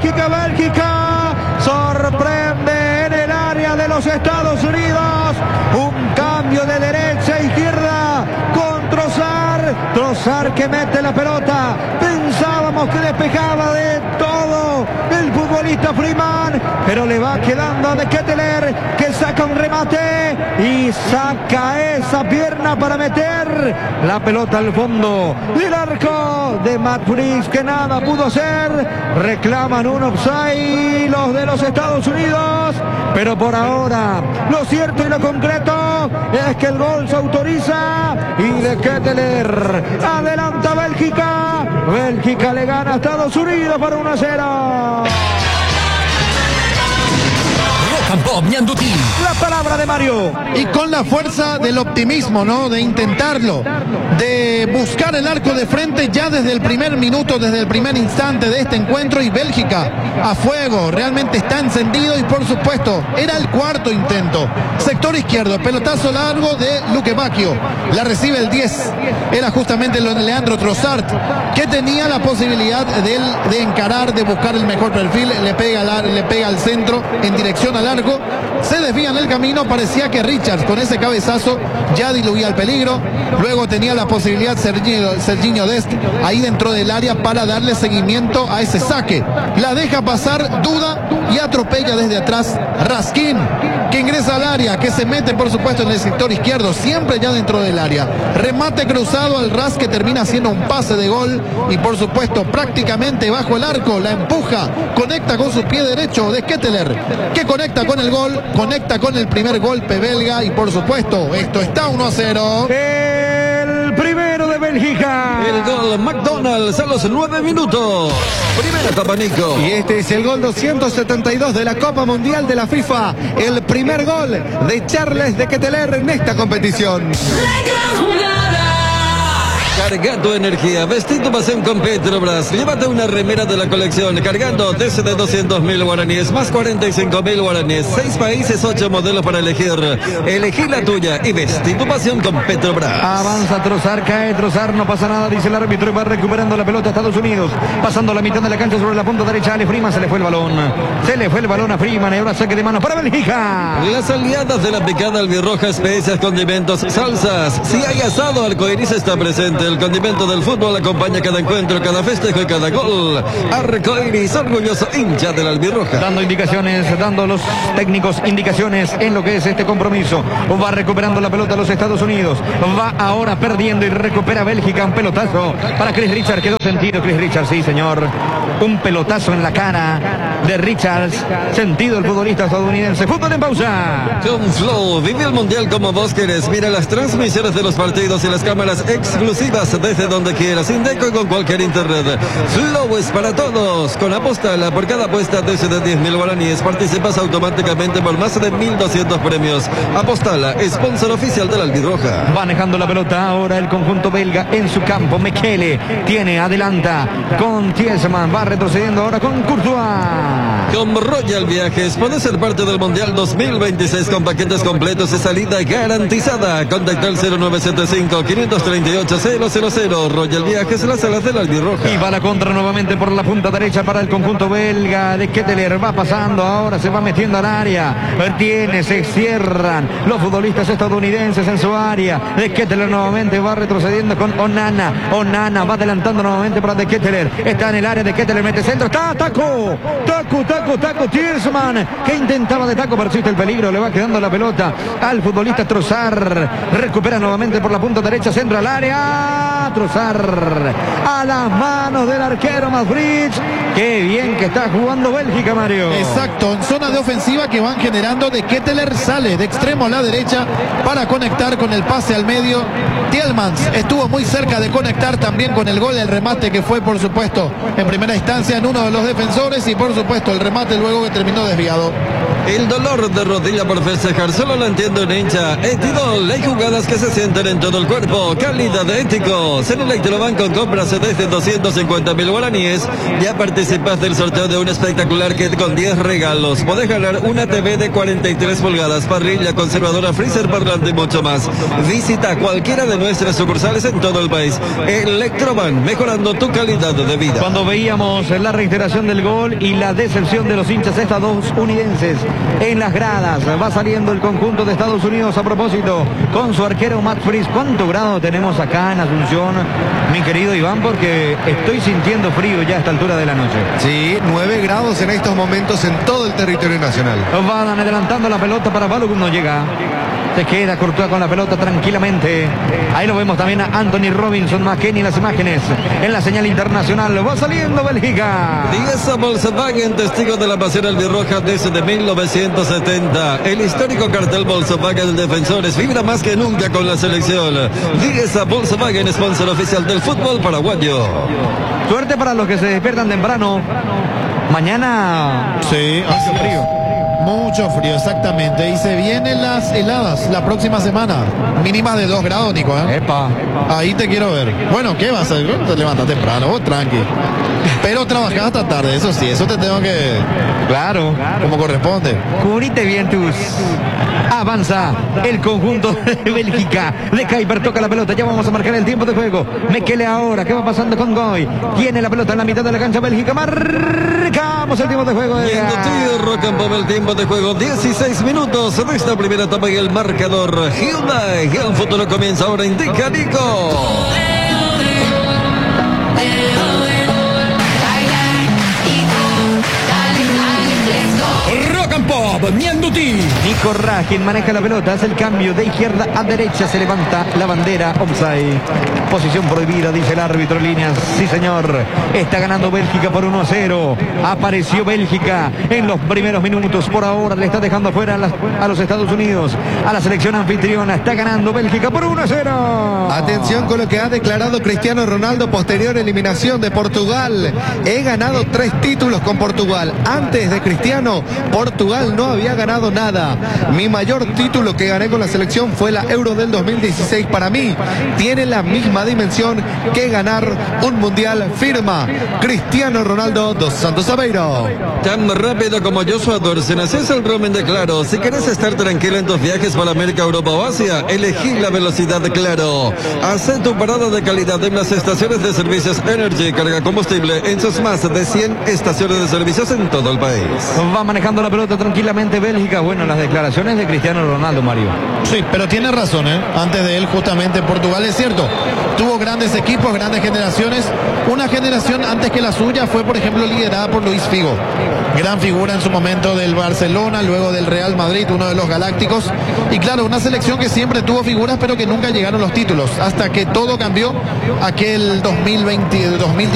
Bélgica. Bélgica sorprende en el área de los Estados Unidos. Un cambio de derecha a izquierda con Trossard. Trossard que mete la pelota. Pensábamos que despejaba de todo el futbolista Freeman, pero le va quedando a De Ketelaere, que saca un remate y saca esa pierna para meter la pelota al fondo del arco de Matt Fricks, que nada pudo hacer. Reclaman un offside los de los Estados Unidos, pero por ahora lo cierto y lo concreto es que el gol se autoriza y De Ketelaere adelanta a Bélgica. Bélgica le gana a Estados Unidos por 1-0. La palabra de Mario. Y con la fuerza del optimismo, ¿no? De intentarlo, de buscar el arco de frente ya desde el primer minuto, desde el primer instante de este encuentro. Y Bélgica a fuego, realmente está encendido. Y por supuesto, era el cuarto intento. Sector izquierdo, pelotazo largo de Luque Bacchio. La recibe el 10. Era justamente Leandro Trossard, que tenía la posibilidad de encarar, de buscar el mejor perfil. Le pega al centro en dirección al arco. Se desvía en el camino, parecía que Richards con ese cabezazo ya diluía el peligro. Luego tenía la posibilidad Serginho Dest ahí dentro del área para darle seguimiento a ese saque. La deja pasar, duda y atropella desde atrás Raskin, que ingresa al área, que se mete por supuesto en el sector izquierdo, siempre ya dentro del área. Remate cruzado al Ras, que termina haciendo un pase de gol y por supuesto prácticamente bajo el arco, la empuja, conecta con su pie derecho De Ketelaere, que conecta con el gol, conecta con el primer golpe belga y por supuesto esto está 1-0. El primero de Bélgica. El gol McDonald's a los 9 minutos. Primera Copa, Nico. Y este es el gol 272 de la Copa Mundial de la FIFA. El primer gol de Charles De Ketelaere en esta competición. Carga tu energía, vestí tu pasión con Petrobras. Llévate una remera de la colección cargando desde 200.000 guaraníes más 45.000 guaraníes. 6 países, 8 modelos para elegir. Elegí la tuya y vestí tu pasión con Petrobras. Avanza Trossard, cae Trossard, no pasa nada, dice el árbitro, y va recuperando la pelota a Estados Unidos. Pasando la mitad de la cancha sobre la punta derecha, Ale Freeman, se le fue el balón. Se le fue el balón a Freeman y ahora saque de mano para Bélgica. Las aliadas de la picada albirroja, especias, condimentos, salsas. Si hay asado, Arcoiris está presente. El condimento del fútbol acompaña cada encuentro, cada festejo y cada gol. Arcoiris, orgulloso hincha de la albirroja. Dando indicaciones, dando los técnicos indicaciones en lo que es este compromiso. Va recuperando la pelota a los Estados Unidos. Va ahora perdiendo y recupera Bélgica. Un pelotazo para Chris Richards. Quedó sentido Chris Richards, sí señor. Un pelotazo en la cara de Richards. Sentido el futbolista estadounidense. Fútbol en pausa. Con Flow, vive el mundial como vos querés. Mira las transmisiones de los partidos y las cámaras exclusivas desde donde quieras, Indeco y con cualquier internet. Flow es para todos. Con Apostala, por cada apuesta desde 10.000 guaraníes participas automáticamente por más de 1.200 premios. Apostala, sponsor oficial de la albirroja. Manejando la pelota ahora el conjunto belga en su campo. Mekele tiene, adelanta con Thiesman, va retrocediendo ahora con Courtois. Con Royal Viajes puedes ser parte del Mundial 2026 con paquetes completos y salida garantizada. Contacta al 0975-538-000. Royal Viajes, las alas de la albirroja. Y va la contra nuevamente por la punta derecha para el conjunto belga. De Ketelaere va pasando, ahora se va metiendo al área. Se cierran los futbolistas estadounidenses en su área. De Ketelaere nuevamente va retrocediendo con Onana. Onana va adelantando nuevamente para De Ketelaere. Está en el área, De Ketelaere mete centro. Está Taco. Thiesman, que intentaba de taco, persiste el peligro. Le va quedando la pelota al futbolista Trossard. Recupera nuevamente por la punta derecha, centro al área. Trossard a las manos del arquero Matt Fricks. Qué bien que está jugando Bélgica, Mario. Exacto, en zona de ofensiva que van generando. De Ketelaere sale de extremo a la derecha para conectar con el pase al medio. Tielemans estuvo muy cerca de conectar también con el gol, el remate que fue por supuesto en primera instancia en uno de los defensores y por supuesto supuesto, el remate luego que terminó desviado. El dolor de rodilla por festejar solo lo entiende un hincha. Etidol, hay jugadas que se sienten en todo el cuerpo. Calidad de éticos. En Electrobanco compras desde 250.000 guaraníes. Ya participas del sorteo de un espectacular kit con 10 regalos. Podés ganar una TV de 43 pulgadas, parrilla, conservadora, freezer, parlante y mucho más. Visita cualquiera de nuestras sucursales en todo el país. Electroban, mejorando tu calidad de vida. Cuando veíamos la reiteración del gol y la decepción de los hinchas estadounidenses en las gradas, va saliendo el conjunto de Estados Unidos a propósito con su arquero Matt Fries. ¿Cuánto grado tenemos acá en Asunción, mi querido Iván? Porque estoy sintiendo frío ya a esta altura de la noche. Sí, 9 grados en estos momentos en todo el territorio nacional. Van adelantando la pelota para Balogun, no llega. Se queda Courtois con la pelota tranquilamente. Ahí lo vemos también a Anthony Robinson McKennie en las imágenes. En la señal internacional va saliendo Bélgica. Diez Volkswagen, testigo de la pasión albirroja desde 1970. El histórico cartel Volkswagen Defensores vibra más que nunca con la selección. Diez Volkswagen, sponsor oficial del fútbol paraguayo. Suerte para los que se despiertan temprano. Mañana Sí, hace frío. Mucho frío, exactamente. Y se vienen las heladas la próxima semana. Mínimas de 2 grados, Nico, ¿eh? Epa. Ahí te quiero ver. Bueno, ¿qué vas a hacer? Te levantas temprano, vos tranqui. Pero trabajás hasta tarde, eso sí, eso te tengo que... Claro. Como corresponde. Cubrite bien tus... Avanza el conjunto de Bélgica. De Kuiper toca la pelota. Ya vamos a marcar el tiempo de juego. Mekele ahora. ¿Qué va pasando con Goy? Tiene la pelota en la mitad de la cancha Bélgica. Marcamos el tiempo de juego. Y en tu Rocampo el tiempo de juego. 16 minutos de esta primera etapa y el marcador. Hyundai. El futuro comienza ahora. Indica Nico. Nico Ra, quien maneja la pelota, hace el cambio de izquierda a derecha, se levanta la bandera offside. Posición prohibida, dice el árbitro líneas. Sí, señor. Está ganando Bélgica por 1-0. Apareció Bélgica en los primeros minutos. Por ahora le está dejando fuera a los Estados Unidos, a la selección anfitriona. Está ganando Bélgica por 1-0. Atención con lo que ha declarado Cristiano Ronaldo posterior eliminación de Portugal. He ganado 3 títulos con Portugal. Antes de Cristiano, Portugal no había ganado nada. Mi mayor título que gané con la selección fue la Euro del 2016. Para mí tiene la misma dimensión que ganar un mundial, firma Cristiano Ronaldo dos Santos Aveiro. Tan rápido como Joshua Dorsey, es el roaming de Claro. Si querés estar tranquilo en tus viajes para América, Europa o Asia, elegí la velocidad de Claro. Haz tu parada de calidad en las estaciones de servicios Energy. Carga combustible en sus más de 100 estaciones de servicios en todo el país. Va manejando la pelota tranquilamente Bélgica. Bueno, las declaraciones de Cristiano Ronaldo, Mario. Sí, pero tiene razón, ¿eh? Antes de él, justamente Portugal, es cierto, tuvo grandes equipos, grandes generaciones. Una generación antes que la suya fue, por ejemplo, liderada por Luis Figo. Gran figura en su momento del Barcelona, luego del Real Madrid, uno de los galácticos. Y claro, una selección que siempre tuvo figuras, pero que nunca llegaron los títulos. Hasta que todo cambió aquel 2020, 2010.